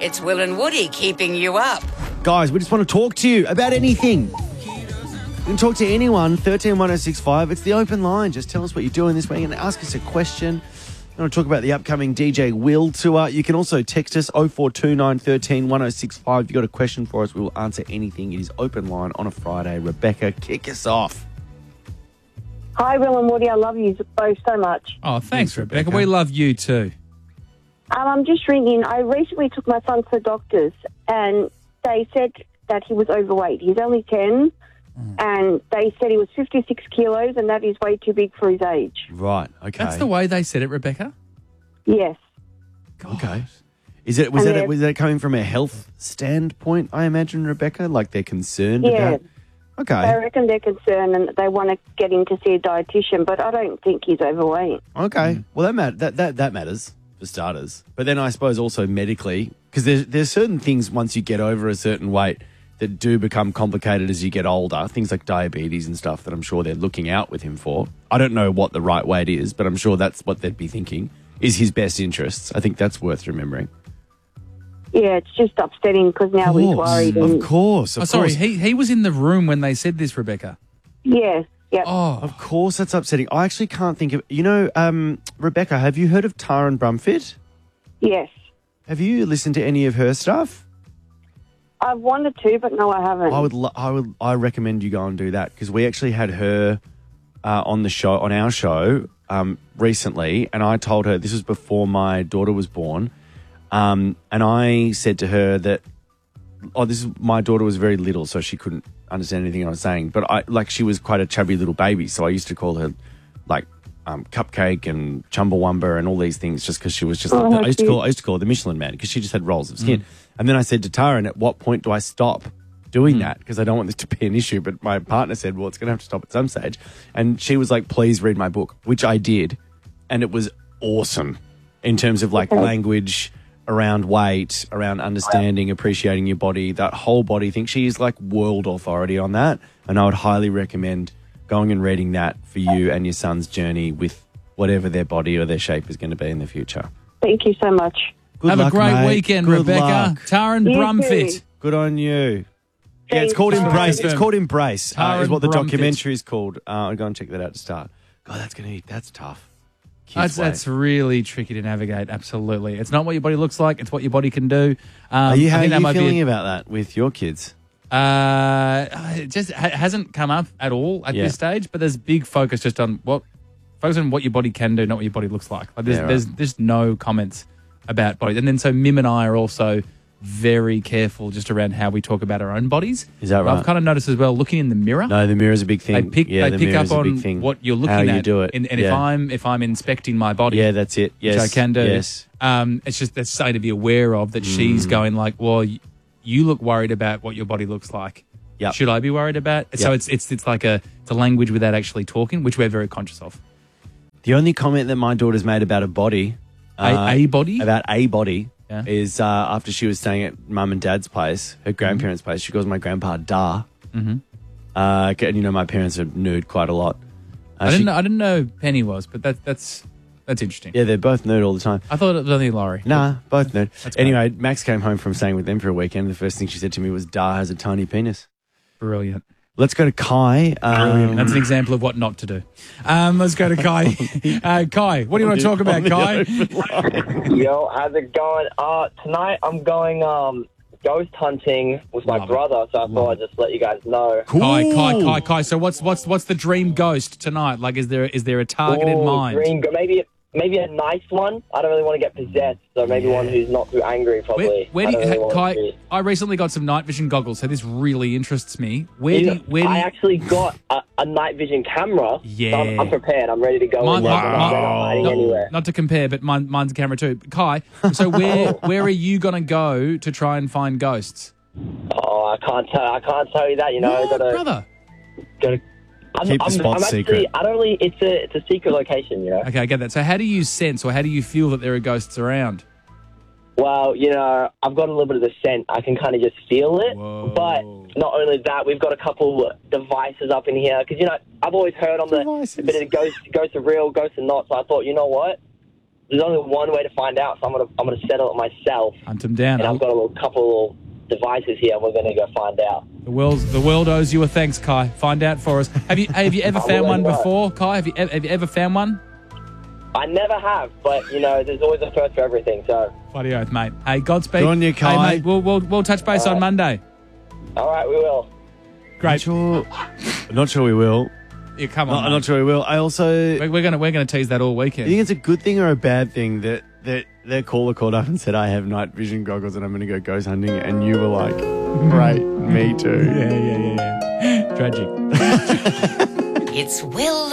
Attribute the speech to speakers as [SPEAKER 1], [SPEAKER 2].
[SPEAKER 1] It's Will and Woody keeping you up.
[SPEAKER 2] Guys, we just want to talk to you about anything. You can talk to anyone, 131065. It's the open line. Just tell us what you're doing this week and ask us a question. You want to talk about the upcoming DJ Will tour. You can also text us 0429 13 1065. If you've got a question for us, we will answer anything. It is open line on a Friday. Rebecca, kick us off.
[SPEAKER 3] Hi, Will and Woody. I love you both so much.
[SPEAKER 4] Oh, thanks, Rebecca. We love you too.
[SPEAKER 3] I'm just ringing. I recently took my son to the doctors, and they said that he was overweight. He's only 10, and they said he was 56 kilos, and that is way too big for his age.
[SPEAKER 2] Right, okay.
[SPEAKER 4] That's the way they said it, Rebecca?
[SPEAKER 3] Yes.
[SPEAKER 2] Okay. Was that coming from a health standpoint, I imagine, Rebecca? Like they're concerned about? Okay.
[SPEAKER 3] I reckon they're concerned and they want to get him to see a dietitian, but I don't think he's overweight.
[SPEAKER 2] Okay. Well, that matters for starters. But then I suppose also medically, because there's certain things once you get over a certain weight that do become complicated as you get older, things like diabetes and stuff that I'm sure they're looking out with him for. I don't know what the right weight is, but I'm sure that's what they'd be thinking is his best interests. I think that's worth remembering.
[SPEAKER 3] Yeah, it's just upsetting because now he's worried.
[SPEAKER 2] Of course.
[SPEAKER 4] Sorry, he was in the room when they said this, Rebecca.
[SPEAKER 3] Yes. Yep.
[SPEAKER 4] Oh,
[SPEAKER 2] of course, that's upsetting. I actually can't think of... Rebecca, have you heard of Taran Brumfitt?
[SPEAKER 3] Yes.
[SPEAKER 2] Have you listened to any of her stuff?
[SPEAKER 3] I've wanted to, but no, I haven't.
[SPEAKER 2] I recommend you go and do that because we actually had her on our show recently, and I told her this was before my daughter was born. And I said to her that, my daughter was very little, so she couldn't understand anything I was saying. But she was quite a chubby little baby, so I used to call her Cupcake and Chumbawamba and all these things just because she was just. I used to call her the Michelin Man because she just had rolls of skin. And then I said to Taran, at what point do I stop doing that? Because I don't want this to be an issue. But my partner said, well, it's going to have to stop at some stage. And she was like, please read my book, which I did, and it was awesome in terms of language around weight, around understanding, appreciating your body, that whole body thing. She is like world authority on that. And I would highly recommend going and reading that for you and your son's journey with whatever their body or their shape is going to be in the future.
[SPEAKER 3] Thank you so much.
[SPEAKER 4] Have a great weekend,
[SPEAKER 2] Good
[SPEAKER 4] Rebecca.
[SPEAKER 2] luck.
[SPEAKER 4] Taran Brumfitt.
[SPEAKER 2] Good on you. Yeah, it's called Embrace. It's called Embrace. Is what the documentary is called. I'll go and check that out to start. God, that's tough.
[SPEAKER 4] That's really tricky to navigate. Absolutely, it's not what your body looks like; it's what your body can do.
[SPEAKER 2] How are you feeling about that with your kids?
[SPEAKER 4] It just hasn't come up at all at this stage. But there's big focus just on what your body can do, not what your body looks like. There's no comments about bodies, and then so Mim and I are also very careful just around how we talk about our own bodies.
[SPEAKER 2] Is that right?
[SPEAKER 4] I've kind of noticed as well, looking in the mirror.
[SPEAKER 2] No, the mirror's a big thing.
[SPEAKER 4] They pick up on what you're looking at.
[SPEAKER 2] How you do it.
[SPEAKER 4] And if I'm inspecting my body.
[SPEAKER 2] Yeah, that's it. Yes.
[SPEAKER 4] Which I can do.
[SPEAKER 2] Yes.
[SPEAKER 4] It's just that's something to be aware of, that she's going like, well, you look worried about what your body looks like.
[SPEAKER 2] Yep.
[SPEAKER 4] Should I be worried about? Yep. So it's like it's a language without actually talking, which we're very conscious of.
[SPEAKER 2] The only comment that my daughter's made about a body.
[SPEAKER 4] A body?
[SPEAKER 2] About a body.
[SPEAKER 4] Yeah.
[SPEAKER 2] Is after she was staying at mum and dad's place, her grandparents' place, she calls my grandpa Da.
[SPEAKER 4] Mm-hmm.
[SPEAKER 2] And my parents are nude quite a lot.
[SPEAKER 4] I didn't know Penny was, but that's interesting.
[SPEAKER 2] Yeah, they're both nude all the time.
[SPEAKER 4] I thought it was only Laurie.
[SPEAKER 2] Nah, both nude. Anyway,
[SPEAKER 4] great.
[SPEAKER 2] Max came home from staying with them for a weekend. The first thing she said to me was, Da has a tiny penis.
[SPEAKER 4] Brilliant.
[SPEAKER 2] Let's go to Kai.
[SPEAKER 4] Brilliant. That's an example of what not to do. Let's go to Kai. Kai, what do you want to talk about, Kai?
[SPEAKER 5] Yo, how's it going? Tonight I'm going ghost hunting with my brother, so I thought I'd just let you guys know.
[SPEAKER 2] Cool.
[SPEAKER 4] Kai. So what's the dream ghost tonight? Like, is there a target in mind?
[SPEAKER 5] Maybe a nice one. I don't really want to get possessed, so maybe one who's not too angry, probably.
[SPEAKER 4] Kai, I recently got some night vision goggles, so this really interests me.
[SPEAKER 5] I actually got a night vision camera.
[SPEAKER 4] Yeah.
[SPEAKER 5] So I'm prepared. I'm ready to go. I'm not hiding anywhere.
[SPEAKER 4] Not to compare, but mine's a camera too. Kai, so where are you going to go to try and find ghosts?
[SPEAKER 5] Oh, I can't tell you that,
[SPEAKER 4] brother.
[SPEAKER 2] Keep the spot secret.
[SPEAKER 5] It's a secret location,
[SPEAKER 4] Okay, I get that. So how do you sense or how do you feel that there are ghosts around?
[SPEAKER 5] Well, I've got a little bit of the scent. I can kind of just feel it.
[SPEAKER 4] Whoa.
[SPEAKER 5] But not only that, we've got a couple devices up in here. Because, I've always heard on the bit of ghosts are real, ghosts are not. So I thought, you know what? there's only one way to find out, so I'm gonna settle it myself.
[SPEAKER 4] Hunt them down.
[SPEAKER 5] And I've got a couple devices here, and we're gonna go find out.
[SPEAKER 4] The world owes you a thanks, Kai. Find out for us. Have you ever found one before, Kai? Have you ever found one?
[SPEAKER 5] I never have, but there's always a first for everything. So
[SPEAKER 4] Bloody oath, mate. Hey, Godspeed.
[SPEAKER 2] Good on you, Kai.
[SPEAKER 4] Hey, mate, we'll touch base on Monday.
[SPEAKER 5] all right, we will.
[SPEAKER 4] Great.
[SPEAKER 2] Not sure we will.
[SPEAKER 4] Yeah, come on.
[SPEAKER 2] I'm not sure we will. I also...
[SPEAKER 4] We're gonna tease that all weekend.
[SPEAKER 2] You think it's a good thing or a bad thing that their caller called up and said, I have night vision goggles and I'm going to go ghost hunting, and you were like, great, me too.
[SPEAKER 4] Yeah. Tragic.
[SPEAKER 1] It's Will